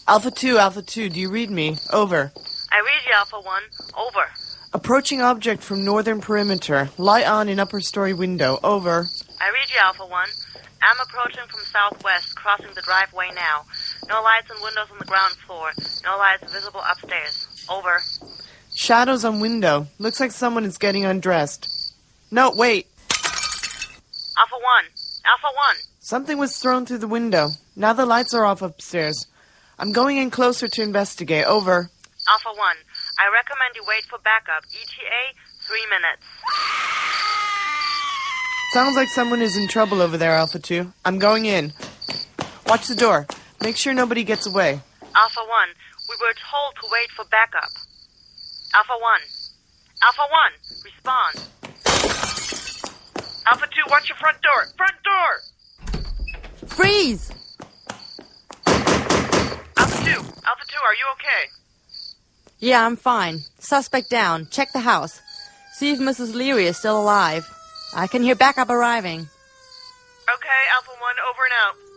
Alpha 2, do you read me? Over. I read you, Alpha 1. Over. Approaching object from northern perimeter. Light on in upper story window. Over. I read you, Alpha 1. I'm approaching from southwest, crossing the driveway now. No lights and windows on the ground floor. No lights visible upstairs. Over. Shadows on window. Looks like someone is getting undressed. No, wait. Alpha 1. Alpha 1. Something was thrown through the window. Now the lights are off upstairs. I'm going in closer to investigate. Over. Alpha 1. I recommend you wait for backup. ETA, 3 minutes. Sounds like someone is in trouble over there, Alpha 2. I'm going in. Watch the door. Make sure nobody gets away. Alpha 1. We were told to wait for backup. Alpha 1. Alpha 1. Respond. Alpha 2, watch your front door. Front door! Freeze! Alpha 2. Alpha 2, are you okay? Yeah, I'm fine. Suspect down. Check the house. See if Mrs. Leary is still alive. I can hear backup arriving. Okay, Alpha 1, over and out.